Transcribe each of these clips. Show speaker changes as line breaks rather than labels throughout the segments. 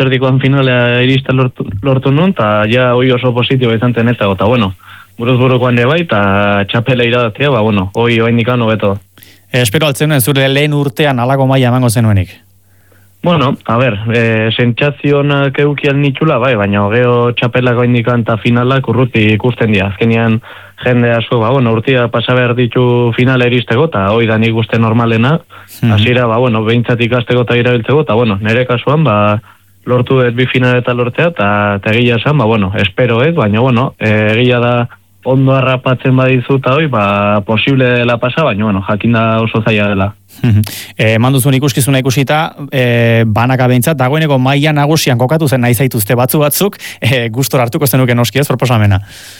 lauterdikoan finalea irista lortu nun, eta ja hoi oso positibo izan zen eta bueno, buruz burukoan ere bai, eta txapela iradaztea, bueno, hoi indikano beto.
Espero altzen zure lehen urtean alago maila emango zenuenik?
Bueno, a ber, sentsazionak eukial nitxula, bai, baina geho txapelako indikan eta finalak urruti ikusten dira. Azkenean jende asko, bueno, urtia pasa behar ditu finala iristeko, eta hoi da nik uste normalena, hasiera, bueno, behintzat ikasteko eta irabiltzeko, eta bueno, nire kasuan, lortu dut bi finaleta lortzea, eta egia esan, bueno, espero ez, baina bueno, egia da ondo harrapatzen badizu eta hoi, posible dela pasa, baina bueno, jakinda oso zaila dela.
Manduzun ikuskizuna ikusita, banaka behintzat, dagoeneko maila nagusian kokatu zen nahi zaituzte batzuk, gustora hartuko zenuke noski ez, proposamena?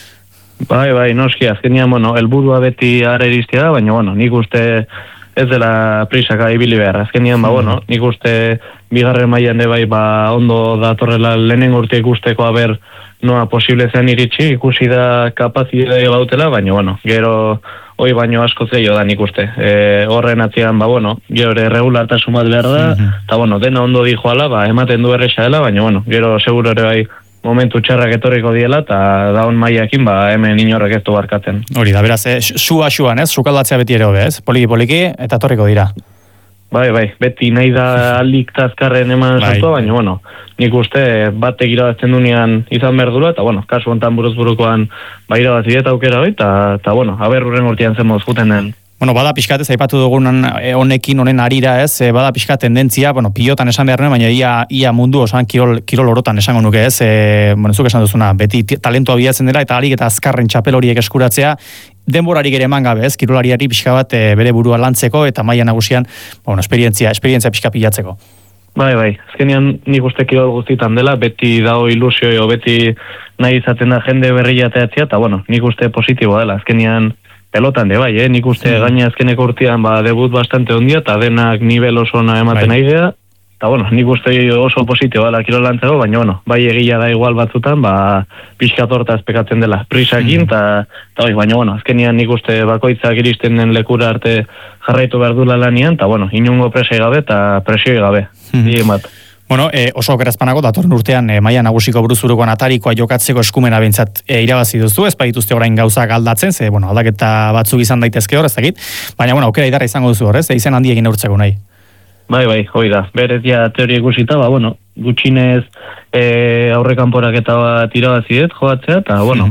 Bai, noski, azkenean, bueno, helburua beti ara iristia da, baina bueno, nik uste ez dela prisaka ibili behar. Azkenean, bueno, nik uste bigarren mailan de bai, ondo datorrela lehenen urte ikusteko aber noa posible zen iritsi, ikusi da kapazitatea bautela, baina bueno, gero hoi baino asko zeio da nik uste. Horren atzian, bueno, gero regulartasun bat behar da, eta bueno, dena ondo di joala, ematen du erresa dela, baina bueno, gero seguro ere bai momentu txarrak etorriko diela, eta daun maiakin, hemen inorrek ez du barkatzen.
Hori da, beraz, suan, ez? Sukaldatzea beti ere hobe, ez? Poliki, eta etorriko dira.
Bai, beti nahi da alik tazkarren eman saltua, baina, bueno, nik uste batek irabazten dunean izan behar dula, eta, bueno, kasu hontan buruz burukoan irabazi eta aukera hori, eta, bueno, haber urren urtean zen moz juten den.
Bueno, bada pixkat ez aipatu dugun honekin, honen arira ez, bada pixkat tendentzia, bueno, pilotan esan behar nuen, baina ia mundu osoan kirol orotan esango nuke ez, bueno, zuk esan duzuna, beti talentua bilatzen dela, eta alik eta azkarren txapel horiek eskuratzea, denborarik ere eman gabe ez, kirolariari pixka bat bere burua lantzeko, eta maila nagusian, bueno, esperientzia pixka pilatzeko.
Bai, azkenean nik uste kirol guztitan dela, beti dago ilusio, beti nahi izaten da jende berri jateatzea, eta bueno, nik uste positibo dela, azkenean pelotan de bai, nik uste gaina azkeneko urtean debut bastante ondia, eta denak nivel oso ematen nahi gea, eta bueno, nik uste oso positibo dela kirolantzeko, baina bueno, bai egia da igual batzutan, pixka torta espekatzen dela, prisakin, eta baina bueno, azkenean nik uste bakoitzak iristen den lekura arte jarraitu behar dula lanian, eta bueno, inungo presei gabe eta presioi gabe, bat.
Bueno, oso okerazpanago, datorren urtean maila nagusiko buruzurukoan atarikoa jokatzeko eskumena bintzat irabazi duzu, ez baituzte orain gauzak aldatzen, ze, bueno, aldaketa batzuk izan daitezke hor, ez dakit, baina, bueno, aukera idarra izango duzu hor, ez, izen handi egin urtzeko nahi.
Bai, hoi da, berez ja teoria ikusita, bueno, gutxinez aurrekanporak eta bat irabazi dut joatzea, eta, bueno,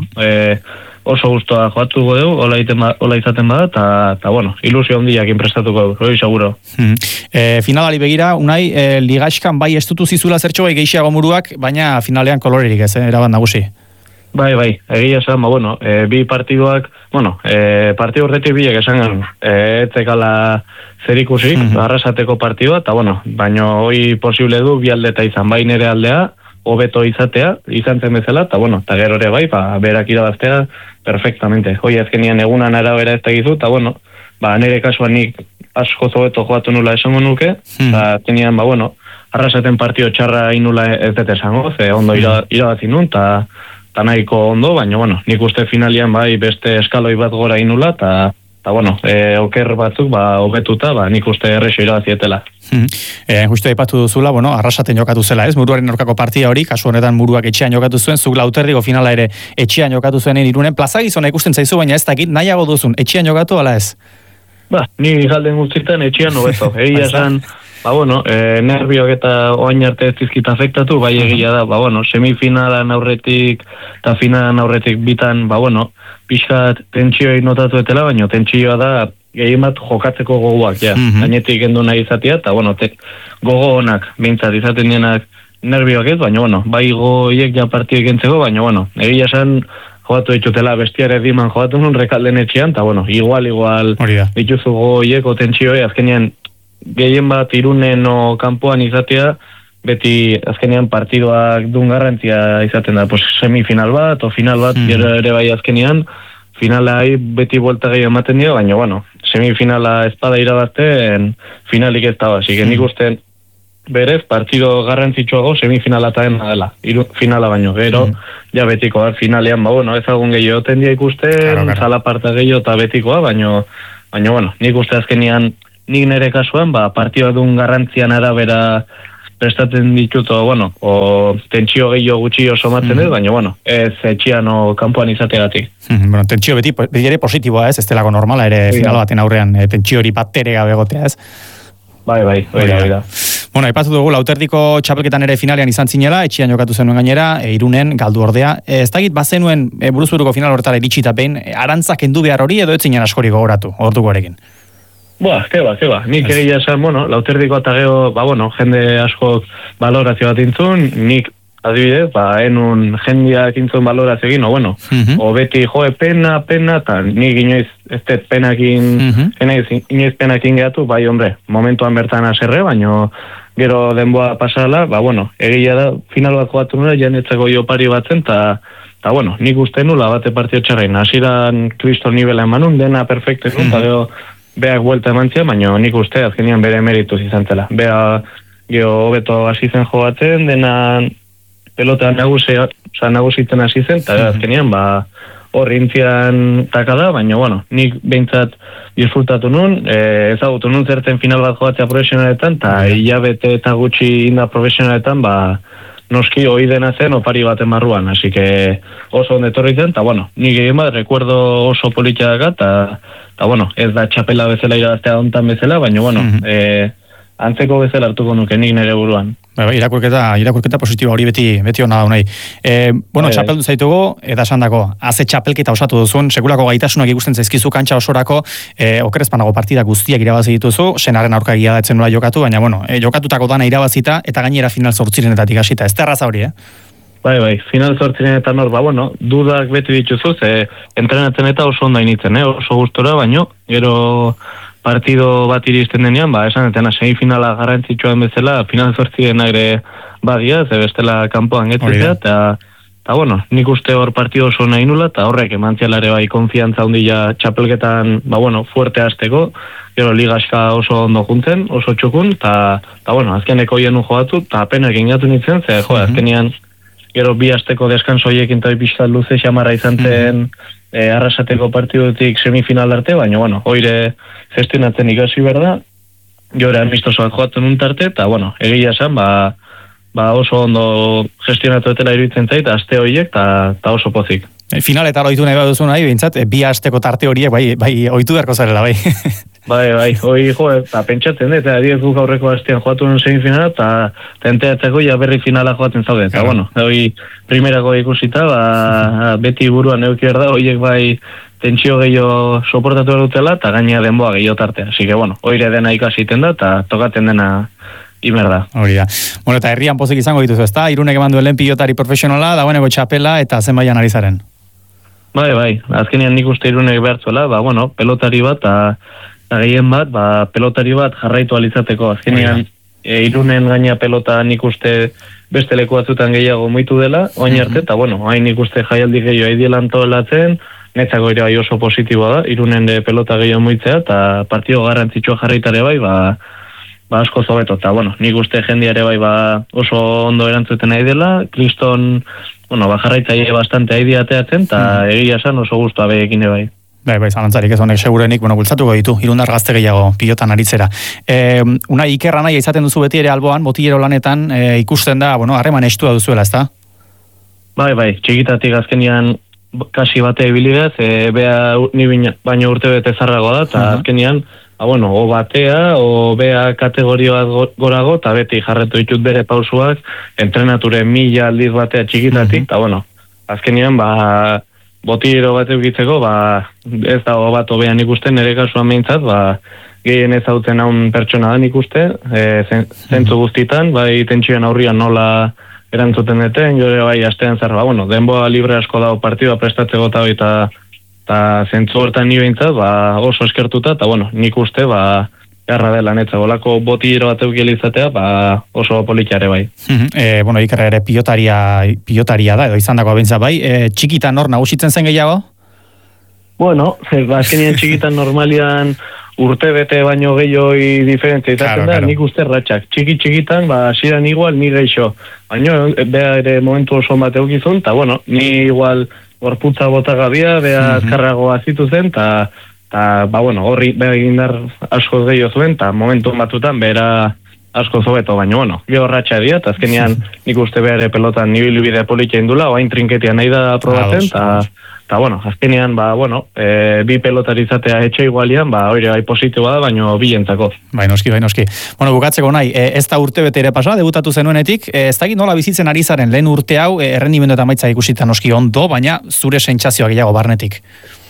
oso gustoa joatuko dugu, hola izaten bada, eta bueno, ilusio handiakin prestatuko dugu, hori seguro.
Finalari begira, Unai, ligaxkan bai estutu zizula zertxo bai gehiago muruak, baina finalean kolorerik ez, erabat nagusi.
Bai, egia esan, bueno, bi partiduak, bueno, partidu horretik bilek esan etzekala zer ikusi, arrasateko partidua, eta bueno, baina hoi posible du bi aldeta izan, bai nere aldea, hobeto izatea, izan zen bezala, eta bueno, eta gero ere bai, berak irabaztea, perfectamente. Hoi azkenian egunan arabera ez tegizu, eta bueno, nire kasuan nik asko zobeto joatu nula esango nuke, eta azkenian, bueno, arrasaten partio txarra inula ez dut esango, ze ondo irabazi nun, eta nahiko ondo, baina bueno, nik uste finalian bai beste eskaloi bat gora inula, eta bueno, oker batzuk hobetuta, nik uste errexo irabazietela.
Justu aipatu duzula, bueno, arrasaten jokatu zela, ez? Muruaren aurkako partida hori, kasu honetan muruak etxean jokatu zuen, zuk Lauterdiko finala ere etxean jokatu zuenen Irunen, plazagizona ikusten zaizu, baina ez dakit, nahiago duzun, etxean jokatu ala ez?
Ni galden guztietan etxean hobeto. Egia esan, bueno, nerviok eta oain arte ez dizkit afektatu, bai egia da, bueno, semifinalan aurretik eta finalan aurretik bitan, bueno, pixkat tentsioi notatu etela, baina tentsioa da gehien bat jokatzeko gogoak, gainetik gendu nahi izatea, eta bueno, gogo honak, bintzat izaten dienak nervioak ez, baina bueno, bai goiek ja partioek entzeko, baina bueno, egia esan joatu ditutela bestiare diman joatu nun rekalden etxean, eta bueno, igual dituzu goiek o tentsioi, azkenean gehien bat Irunen o kanpoan izatea, beti azkenean partiduak dun garrantzia izaten da, semifinal bat o final bat, gero ere bai azkenean, finala beti buelta gehiago ematen dio, baina bueno, semifinala espada irabazten finalik ez da, así que nik uste berez, partido garrantzitsuago semifinala eta dela, finala baino, gero, ja betiko, finalean, bueno, ezagun gehiago tendia ikusten, zala parta gehiago eta betikoa, baina, bueno, nik uste azkenean, nik nire kasuan, partidoa duen garrantzian arabera prestatzen ditut, o tentsio gehiago gutxi oso matzen dut, baina, ez etxian o kanpoan izategatik.
Bueno, tentsio beti ere positiboa ez delako normala ere final baten aurrean, tentsio hori bat ere gabe egotea ez?
Bai, da.
Bueno, aipatu dugu, Lauterdiko txapelketan ere finalean izan zinela, etxian jokatu zenuen gainera, Irunen galdu ordea. Ez dakit bazenuen buruzburuko final horretara iritsita behin, arantzak kendu behar hori edo ez zinen askori gogoratu, ordukoarekin?
Keba. Nik egia esan, Lauterdiko eta geho, jende asko balorazio bat intzun, nik adibidez, enun jendeak intzun balorazio egin, o beti pena, eta nik inoiz ez dut penakin, inoiz penakin gehatu, bai, hombre, momentuan bertan aserre, baino gero denboa pasala, egia da, final bat joatu nula, janetzeko jopari batzen, eta nik uste nula bate partio txarrein, hasiran kristo nivela emanun, dena perfecto, eta gero beak buelta emantzia, baina nik uste azkenian bere merituz izan zela. Bea geho hobeto hasi zen joaten, dena pelota nagusitzen hasi zen, eta azkenian hor intzian takada, baina nik behintzat disfrutatu nun, ezagutu nun zerten final bat joatzea profesionaletan, eta hilabete eta gutxi inda profesionaletan, noski hoi dena zen opari baten barruan, así que oso ondetorri zen, eta nik egin bat, recuerdo oso politia daga, eta ez da txapela bezala irabaztea ontan bezala, baina antzeko bezala hartuko nuke nik nire buruan.
Irakurketa positibo hori beti hona da nahi. Txapeldu zaitugu, eta esan dako, haze txapelketa osatu duzun, sekulako gaitasunak ikusten zaizkizu kantxa osorako, okerezpanago partida guztiak irabazi dituzu, senaren aurkagia datzen nola jokatu, baina jokatutako dana irabazita, eta gainera final zortzirenetatik hasita. Ez terraza hori,
Bai, final zortzirenetan hor, dudak beti dituzu, entrenatzen eta oso ondo initzen, oso gustora, baino, gero partido bat iristen denean, esan etena semifinala garrantzitsuan bezala, final zortzirena ere badia, ze bestela kanpoan getzetea, eta nik uste hor partido oso nahi nula, eta horrek emantzialare bai konfiantza hundila txapelketan, fuerte hasteko, gero ligaska oso ondo juntzen, oso txukun, eta azkeneko hienu joatu, eta apenak ingatu nintzen, ze azkenian gero bi asteko deskansoiekin eta pixka luze xamarra izan zen arrasateko partidutik semifinal arte, baina, hoire gestionatzen ikasi berda, gero amistosoak joatzen untarte, eta, egia esan, oso ondo gestionatu etela iruditzen zait, aste horiek, eta oso pozik.
Finaletara oitu nahi baduzu nahi, bintzat, bi asteko tarte horiek, bai, oitu beharko zarela, bai.
Bai, eta pentsatzen, eta guk aurreko astean joatu nun semifinala, eta enteatzeko berri finala joaten zaude, eta primerako ikusita, beti buruan eukier da, horiek bai tentsio gehiago soportatu dutela, eta gainea denboa gehiago tartea, así que, hoire dena ikasiten da, eta tokaten dena imer da.
Hori da. Eta herrian pozik izango dituzu, ezta? Irunek eman duen lehen pilotari profesionala, dagoeneko txapela, eta zenbaian ari zaren.
Bai, azkenean nik uste Irunek behartzuela, pelotari bat, eta gehien bat, pelotari bat jarraitu alizateko. Azkenean, Irunen gaina pelota nik uste beste leku batzutan gehiago muitu dela, oin arte, eta hain nik uste jaialdi gehiago aidelan tolatzen, netzako ere bai oso positiboa da, Irunen pelota gehiago muitzea, eta partido garrantzitsua jarraitare bai, asko zobeto, eta nik uste jendiare bai oso ondo erantzuten nahi dela, kriston, jarraitzaile bastante aidea ateatzen, eta egia esan oso guztua behekin bai.
Bai, zalantzarik ez honek segurenik, bultzatuko ditu, Irundar gazte gehiago pilotan aritzera. Una ikerra nahi izaten duzu beti ere alboan, botillero lanetan, ikusten da, harreman estua duzuela, ezta?
Bai, txikitatik azkenian kasi bate ebilidez, bea ni baino urte bete zarrago da, eta azkenian, o batea, o bea kategorioa gorago, eta beti jarretu ditut bere pausuak, entrenature 1000 aldiz batea txikitatik, eta azkenian, botillero bat eukitzeko, ez dago bat obean ikusten, nire kasuan behintzat, gehien ez hautzen haun pertsona da ikuste, zentzu guztitan, bai tentsioen aurrian nola erantzuten deten, jore bai astean zer, denboa libre asko dago partidua prestatzeko eta zentzu hortan ni behintzat, oso eskertuta, eta nik uste, garra dela netza, bolako botillero bat eukilizatea, oso politxare bai.
Ikerra ere pilotaria da, edo izan dagoa bintza bai, txikitan hor nagusitzen zen gehiago?
Azkenien txikitan normalian urte bete baino gehioi diferentzia izaten da, nik uste ratxak. Txikitan, asiran igual, ni geixo. Baina, beha ere momentu oso bat eukizun, eta ni igual gorputza botagabia, beha azkarrago azitu zen, eta horri beha egindar asko gehiago zuen, eta momentu batutan bera asko zobeto, baina, bueno, gero ratxa dira, eta azkenean nik uste behar pelotan nibilbide politia indula, oain trinketia nahi da probatzen, eta, bueno, azkenean, bi pelotari izatea etxe igualian, hori bai positiboa da, baina bilentzako.
Bai, noski. Bueno, bukatzeko nahi, ez da urte bete ere pasa, debutatu zenuenetik, ez da nola bizitzen ari zaren lehen urte hau, errendimendu eta maitza ikusita noski ondo, baina zure sentsazioa gehiago barnetik.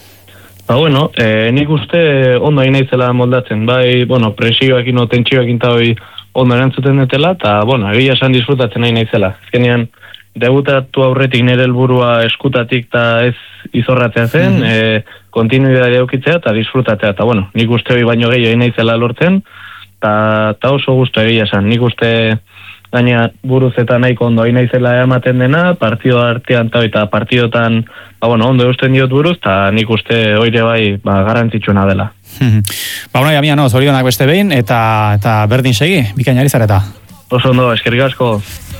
Nik uste ondo hain naizela moldatzen, presioekin o tentsioekin eta hori ondo erantzuten dutela, eta, egia esan disfrutatzen hain naizela. Ezkenean, debutatu aurretik nire helburua eskutatik eta ez izorratzea zen, kontinuidade eukitzea eta disfrutatzea, eta, nik uste hori baino gehiago hain naizela lortzen, eta oso gustu egia esan. Nik uste gaina buruz eta nahiko ondo hain naizela ematen dena, partido artean eta partidotan ondo eusten diot buruz, eta nik uste oire bai garrantzitsuna dela.
Unai Damiano, zorionak beste behin, eta berdin segi, bikainari zareta.
Oso ondo, eskerrik asko.